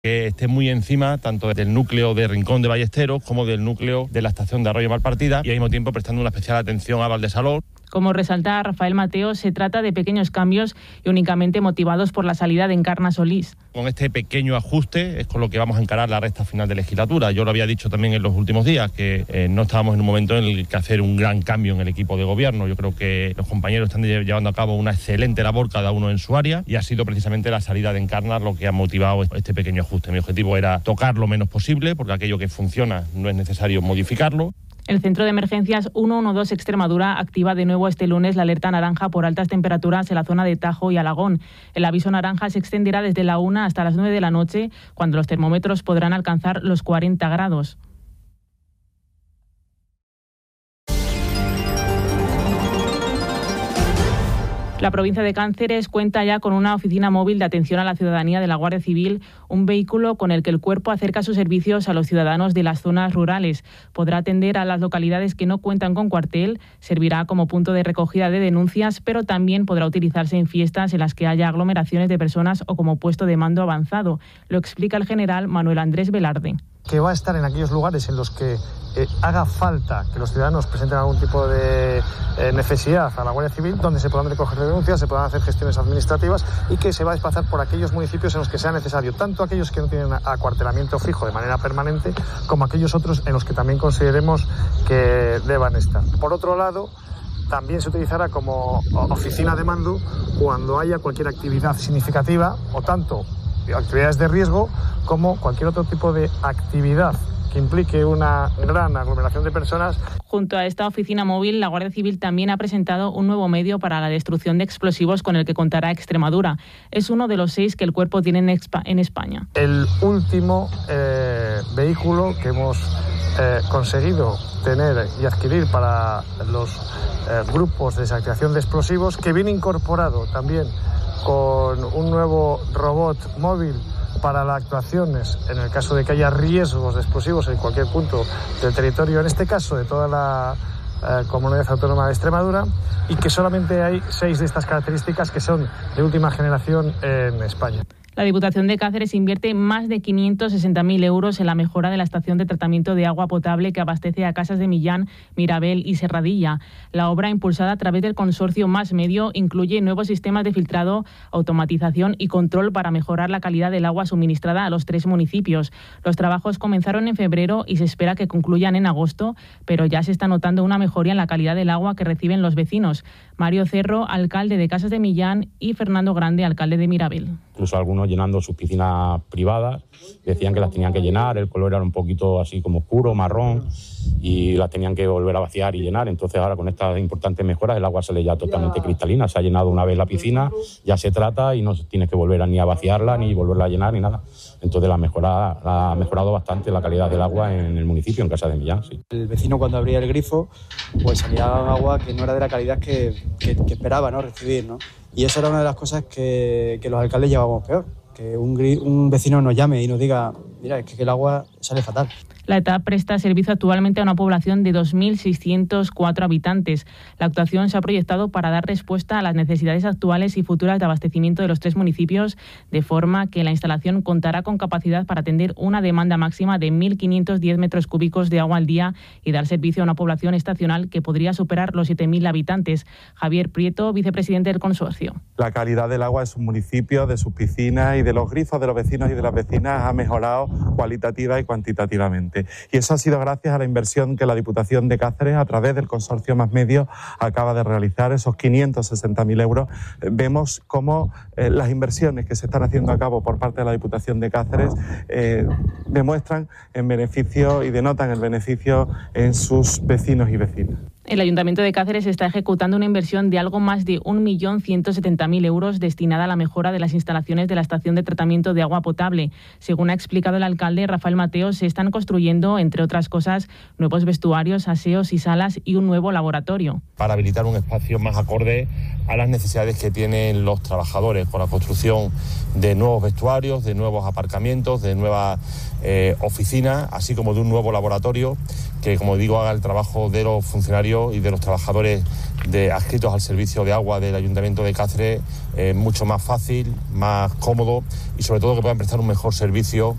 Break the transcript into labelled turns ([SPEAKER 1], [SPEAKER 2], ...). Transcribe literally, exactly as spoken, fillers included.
[SPEAKER 1] que esté muy encima tanto del núcleo de Rincón de Ballesteros como del núcleo de la estación de Arroyo Malpartida y al mismo tiempo prestando una especial atención a Valdesalor.
[SPEAKER 2] Como resalta Rafael Mateo, se trata de pequeños cambios y únicamente motivados por la salida de Encarna Solís.
[SPEAKER 1] Con este pequeño ajuste es con lo que vamos a encarar la recta final de legislatura. Yo lo había dicho también en los últimos días, que eh, no estábamos en un momento en el que hacer un gran cambio en el equipo de gobierno. Yo creo que los compañeros están llevando a cabo una excelente labor cada uno en su área y ha sido precisamente la salida de Encarna lo que ha motivado este pequeño ajuste. Mi objetivo era tocar lo menos posible, porque aquello que funciona no es necesario modificarlo.
[SPEAKER 2] El Centro de Emergencias ciento doce Extremadura activa de nuevo este lunes la alerta naranja por altas temperaturas en la zona de Tajo y Alagón. El aviso naranja se extenderá desde la una hasta las nueve de la noche, cuando los termómetros podrán alcanzar los cuarenta grados. La provincia de Cáceres cuenta ya con una oficina móvil de atención a la ciudadanía de la Guardia Civil, un vehículo con el que el cuerpo acerca sus servicios a los ciudadanos de las zonas rurales. Podrá atender a las localidades que no cuentan con cuartel, servirá como punto de recogida de denuncias, pero también podrá utilizarse en fiestas en las que haya aglomeraciones de personas o como puesto de mando avanzado. Lo explica el general Manuel Andrés Velarde.
[SPEAKER 3] Que va a estar en aquellos lugares en los que eh, haga falta que los ciudadanos presenten algún tipo de eh, necesidad a la Guardia Civil, donde se puedan recoger denuncias, se puedan hacer gestiones administrativas y que se va a desplazar por aquellos municipios en los que sea necesario, tanto aquellos que no tienen acuartelamiento fijo de manera permanente, como aquellos otros en los que también consideremos que deban estar. Por otro lado, también se utilizará como oficina de mando cuando haya cualquier actividad significativa o tanto actividades de riesgo como cualquier otro tipo de actividad que implique una gran aglomeración de personas.
[SPEAKER 2] Junto a esta oficina móvil, la Guardia Civil también ha presentado un nuevo medio para la destrucción de explosivos con el que contará Extremadura. Es uno de los seis que el cuerpo tiene en España.
[SPEAKER 3] El último eh, vehículo que hemos eh, conseguido tener y adquirir para los eh, grupos de desactivación de explosivos, que viene incorporado también con un nuevo robot móvil para las actuaciones en el caso de que haya riesgos de explosivos en cualquier punto del territorio, en este caso de toda la eh, Comunidad Autónoma de Extremadura, y que solamente hay seis de estas características que son de última generación en España.
[SPEAKER 2] La Diputación de Cáceres invierte más de quinientos sesenta mil euros en la mejora de la estación de tratamiento de agua potable que abastece a Casas de Millán, Mirabel y Serradilla. La obra, impulsada a través del consorcio Más Medio, incluye nuevos sistemas de filtrado, automatización y control para mejorar la calidad del agua suministrada a los tres municipios. Los trabajos comenzaron en febrero y se espera que concluyan en agosto, pero ya se está notando una mejoría en la calidad del agua que reciben los vecinos. Mario Cerro, alcalde de Casas de Millán, y Fernando Grande, alcalde de Mirabel.
[SPEAKER 4] Incluso algunos llenando sus piscinas privadas, decían que las tenían que llenar, el color era un poquito así como oscuro, marrón, y las tenían que volver a vaciar y llenar. Entonces ahora con estas importantes mejoras el agua sale ya totalmente cristalina, se ha llenado una vez la piscina, ya se trata y no tienes que volver a, ni a vaciarla, ni volverla a llenar, ni nada. Entonces la mejora, ha mejorado bastante la calidad del agua en el municipio, en Casa de Millán. Sí.
[SPEAKER 5] El vecino, cuando abría el grifo, pues salía agua que no era de la calidad que, que, que esperaba, ¿no?, recibir, ¿no? Y esa era una de las cosas que, que los alcaldes llevábamos peor, que un, un vecino nos llame y nos diga, mira, es que el agua sale fatal.
[SPEAKER 2] La E T A presta servicio actualmente a una población de dos mil seiscientos cuatro habitantes. La actuación se ha proyectado para dar respuesta a las necesidades actuales y futuras de abastecimiento de los tres municipios, de forma que la instalación contará con capacidad para atender una demanda máxima de mil quinientos diez metros cúbicos de agua al día y dar servicio a una población estacional que podría superar los siete mil habitantes. Javier Prieto, vicepresidente del consorcio.
[SPEAKER 6] La calidad del agua de sus municipios, de sus piscinas y de los grifos de los vecinos y de las vecinas ha mejorado cualitativa y cuantitativamente. Y eso ha sido gracias a la inversión que la Diputación de Cáceres, a través del consorcio Más Medio, acaba de realizar, esos quinientos sesenta mil euros. Vemos cómo eh, las inversiones que se están haciendo a cabo por parte de la Diputación de Cáceres eh, demuestran en beneficio y denotan el beneficio en sus vecinos y vecinas.
[SPEAKER 2] El Ayuntamiento de Cáceres está ejecutando una inversión de algo más de un millón ciento setenta mil euros destinada a la mejora de las instalaciones de la estación de tratamiento de agua potable. Según ha explicado el alcalde Rafael Mateo, se están construyendo, entre otras cosas, nuevos vestuarios, aseos y salas y un nuevo laboratorio.
[SPEAKER 1] Para habilitar un espacio más acorde a las necesidades que tienen los trabajadores, con la construcción de nuevos vestuarios, de nuevos aparcamientos, de nuevas eh, oficinas, así como de un nuevo laboratorio que, como digo, haga el trabajo de los funcionarios usuarios y de los trabajadores de, adscritos al servicio de agua del Ayuntamiento de Cáceres eh, mucho más fácil, más cómodo y sobre todo que puedan prestar un mejor servicio